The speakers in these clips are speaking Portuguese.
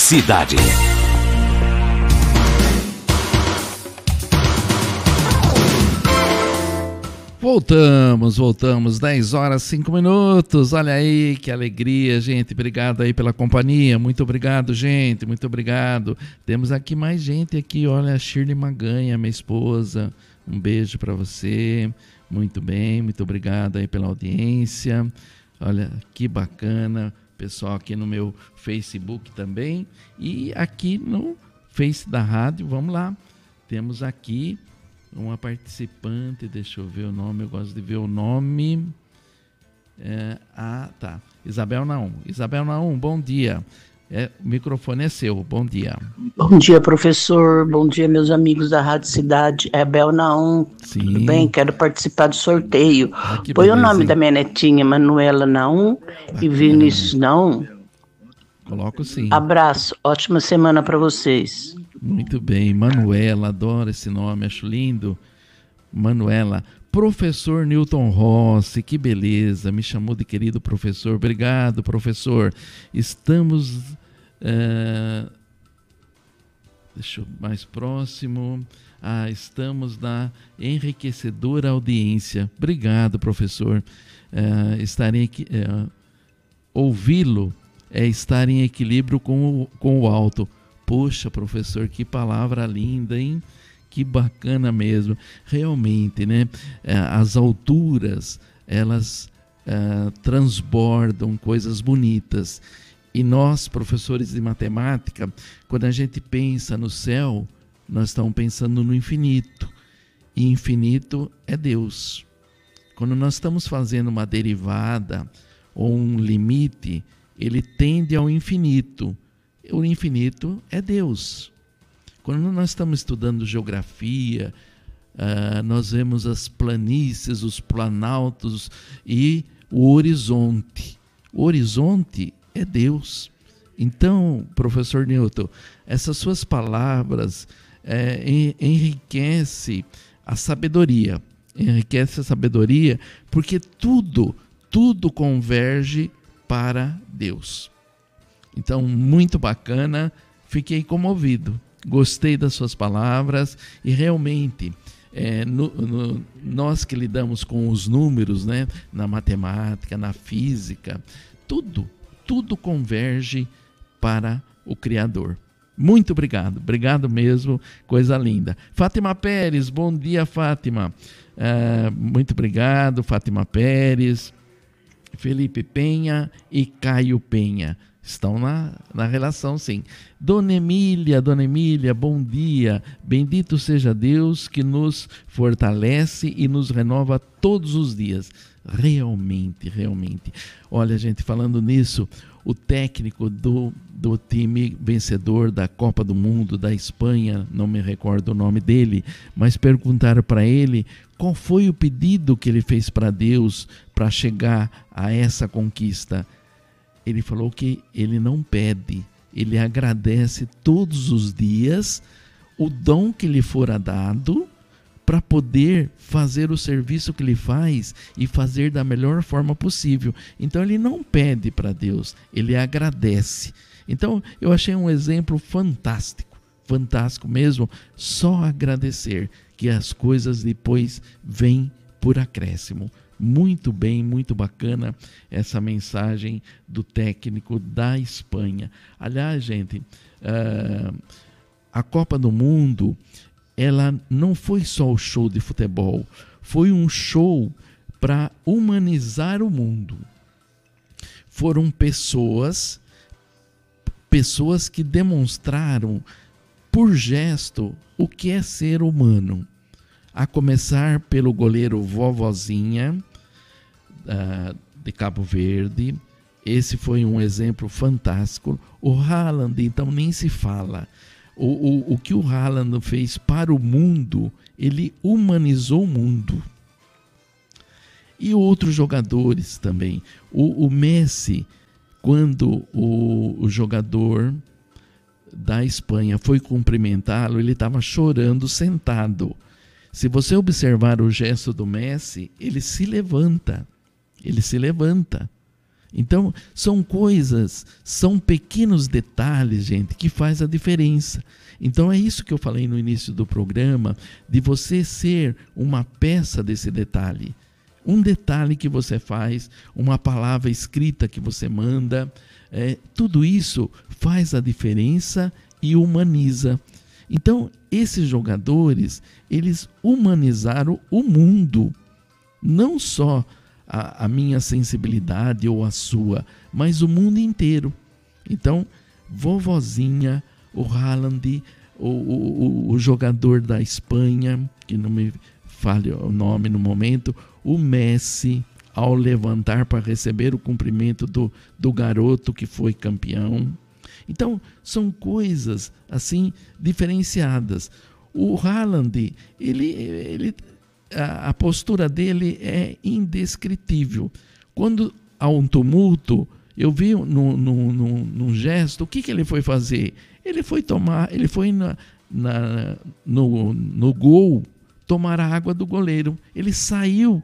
Cidade. Voltamos, 10 horas 5 minutos, olha aí que alegria, gente, obrigado aí pela companhia, muito obrigado, gente, muito obrigado. Temos aqui mais gente aqui, olha, a Shirley Maganha, minha esposa, um beijo para você, muito bem, muito obrigado aí pela audiência, olha que bacana, pessoal aqui no meu Facebook também e aqui no Face da rádio, vamos lá, temos aqui uma participante, deixa eu ver o nome, eu gosto de ver o nome. Tá. Isabel Naum, bom dia. O microfone é seu, bom dia. Bom dia, professor. Bom dia, meus amigos da Rádio Cidade. É Bel Naum. Sim. Tudo bem? Quero participar do sorteio. Põe beleza, o nome hein? da minha netinha, Manuela Naum e Vinícius Naum. Coloco sim. Abraço, ótima semana para vocês. Muito bem, Manuela, adoro esse nome, acho lindo. Manuela, professor Newton Rossi, que beleza, me chamou de querido professor, obrigado professor. Estamos, deixa eu mais próximo, estamos na enriquecedora audiência, obrigado professor. Estarem aqui, ouvi-lo é estar em equilíbrio com o alto. Poxa, professor, que palavra linda, hein? Que bacana mesmo. Realmente, né? As alturas, elas transbordam coisas bonitas. E nós, professores de matemática, quando a gente pensa no céu, nós estamos pensando no infinito. E infinito é Deus. Quando nós estamos fazendo uma derivada ou um limite, ele tende ao infinito. O infinito é Deus. Quando nós estamos estudando geografia, nós vemos as planícies, os planaltos e o horizonte. O horizonte é Deus. Então, professor Newton, essas suas palavras enriquecem a sabedoria. Enriquece a sabedoria porque tudo converge para Deus. Então, muito bacana, fiquei comovido, gostei das suas palavras e realmente, nós que lidamos com os números, né, na matemática, na física, tudo converge para o Criador. Muito obrigado mesmo, coisa linda. Fátima Pérez, bom dia Fátima, muito obrigado Fátima Pérez, Felipe Penha e Caio Penha. Estão na relação, sim. Dona Emília, bom dia. Bendito seja Deus que nos fortalece e nos renova todos os dias. Realmente. Olha, gente, falando nisso, o técnico do time vencedor da Copa do Mundo da Espanha, não me recordo o nome dele, mas perguntaram para ele qual foi o pedido que ele fez para Deus para chegar a essa conquista. Ele falou que ele não pede, ele agradece todos os dias o dom que lhe fora dado para poder fazer o serviço que ele faz e fazer da melhor forma possível. Então ele não pede para Deus, ele agradece. Então eu achei um exemplo fantástico mesmo, só agradecer que as coisas depois vêm por acréscimo. Muito bem, muito bacana essa mensagem do técnico da Espanha. Aliás, gente, a Copa do Mundo, ela não foi só o show de futebol, foi um show para humanizar o mundo. Foram pessoas que demonstraram por gesto o que é ser humano. A começar pelo goleiro Vovozinha, de Cabo Verde. Esse foi um exemplo fantástico. O Haaland, então, nem se fala. O que o Haaland fez para o mundo, ele humanizou o mundo. E outros jogadores também. O Messi, quando o jogador da Espanha foi cumprimentá-lo, ele estava chorando sentado. Se você observar o gesto do Messi, ele se levanta. Então, são coisas, são pequenos detalhes, gente, que faz a diferença. Então, é isso que eu falei no início do programa, de você ser uma peça desse detalhe. Um detalhe que você faz, uma palavra escrita que você manda, tudo isso faz a diferença e humaniza. Então, esses jogadores, eles humanizaram o mundo, não só a minha sensibilidade ou a sua, mas o mundo inteiro. Então, vovozinha, o Haaland, o jogador da Espanha, que não me fale o nome no momento, o Messi, ao levantar para receber o cumprimento do garoto que foi campeão. Então, são coisas assim diferenciadas. O Haaland, a postura dele é indescritível. Quando há um tumulto, eu vi num gesto, o que ele foi fazer? Ele foi no gol tomar a água do goleiro. Ele saiu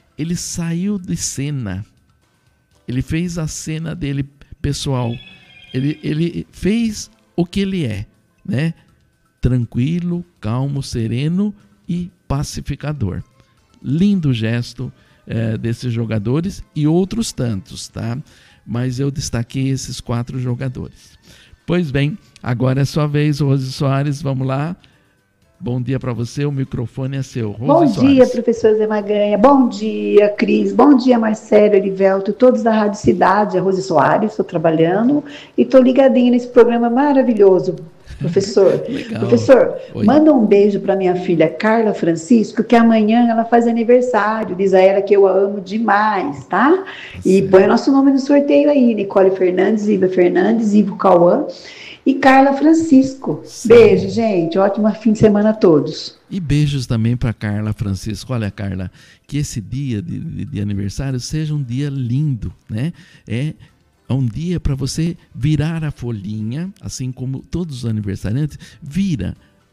de cena. Ele fez a cena dele pessoal. Ele fez o que ele é, né? Tranquilo, calmo, sereno e pacificador. Lindo gesto desses jogadores e outros tantos, tá? Mas eu destaquei esses 4 jogadores. Pois bem, agora é sua vez, Rose Soares, vamos lá. Bom dia para você, o microfone é seu. Rose Soares. Bom dia, professor Zé Maganha. Bom dia, Cris. Bom dia, Marcelo, Erivelto, todos da Rádio Cidade. A Rose Soares, estou trabalhando e estou ligadinha nesse programa maravilhoso, professor. Legal. Professor, Oi. Manda um beijo para minha filha Carla Francisco, que amanhã ela faz aniversário. Diz a ela que eu a amo demais, tá? E põe o nosso nome no sorteio aí, Nicole Fernandes, Iva Fernandes, Ivo Cauã e Carla Francisco. Sim. Beijo, gente. Ótimo fim de semana a todos. E beijos também para Carla Francisco. Olha, Carla, que esse dia de aniversário seja um dia lindo, né? É um dia para você virar a folhinha, assim como todos os aniversariantes, vira.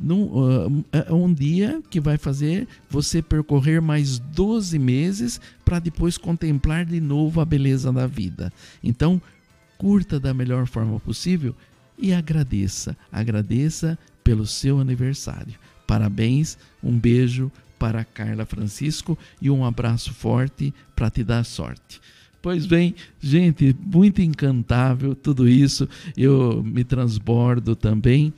É um dia que vai fazer você percorrer mais 12 meses para depois contemplar de novo a beleza da vida. Então, curta da melhor forma possível e agradeça pelo seu aniversário. Parabéns, um beijo para Carla Francisco e um abraço forte para te dar sorte. Pois bem, gente, muito encantável tudo isso, eu me transbordo também,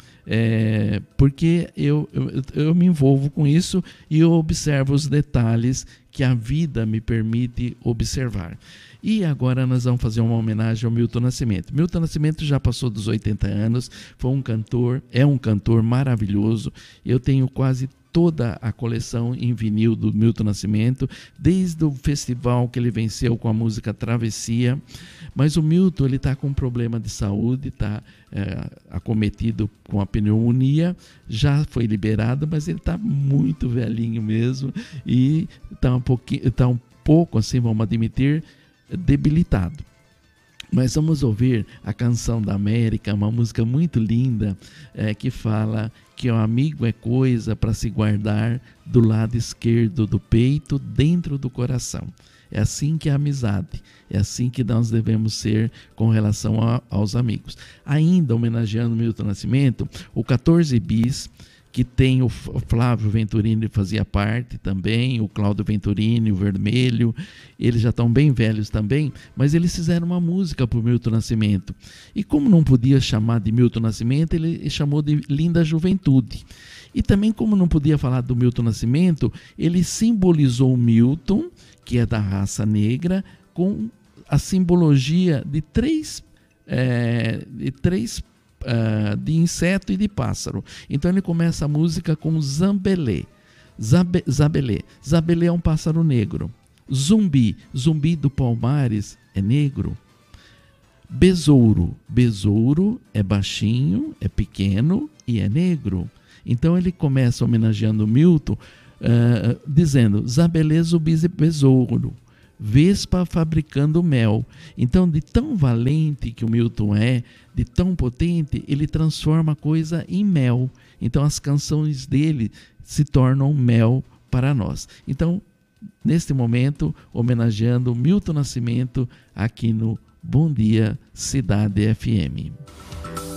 porque eu me envolvo com isso e eu observo os detalhes que a vida me permite observar. E agora nós vamos fazer uma homenagem ao Milton Nascimento. Milton Nascimento já passou dos 80 anos, é um cantor maravilhoso. Eu tenho quase toda a coleção em vinil do Milton Nascimento, desde o festival que ele venceu com a música Travessia. Mas o Milton está com um problema de saúde, está acometido com a pneumonia, já foi liberado, mas ele está muito velhinho mesmo e está um pouco, assim, vamos admitir, debilitado. Mas vamos ouvir a Canção da América, uma música muito linda, que fala que o amigo é coisa para se guardar do lado esquerdo do peito, dentro do coração. É assim que é a amizade, é assim que nós devemos ser com relação aos amigos. Ainda homenageando Milton Nascimento, o 14 Bis, que tem o Flávio Venturini, fazia parte também, o Cláudio Venturini, o Vermelho, eles já estão bem velhos também, mas eles fizeram uma música para o Milton Nascimento. E como não podia chamar de Milton Nascimento, ele chamou de Linda Juventude. E também, como não podia falar do Milton Nascimento, ele simbolizou o Milton, que é da raça negra, com a simbologia de três de inseto e de pássaro. Então ele começa a música com Zambelê. Zabelê. Zabelê é um pássaro negro. Zumbi do Palmares é negro. Besouro. Besouro é baixinho, é pequeno e é negro. Então ele começa homenageando Milton, dizendo Zabelê, Zumbi e Besouro. Vespa fabricando mel. Então, de tão valente que o Milton é, de tão potente, ele transforma a coisa em mel. Então, as canções dele se tornam mel para nós. Então, neste momento, homenageando Milton Nascimento aqui no Bom Dia Cidade FM.